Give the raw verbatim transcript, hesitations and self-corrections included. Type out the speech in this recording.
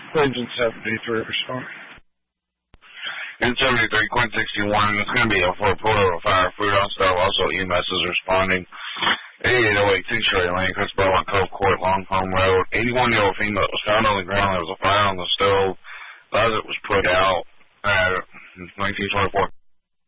Engine seventy-three respond. In seventy-three, Quint sixty-one, it's going to be a for a pull over fire. Food on stove, also E M S is responding. eighty-eight oh eight Sanctuary Lane, Cristobal on Cove Court, Long Pond Road. eighty-one-year-old female that was found on the ground. There was a fire on the stove. As it was put out at nineteen twenty-four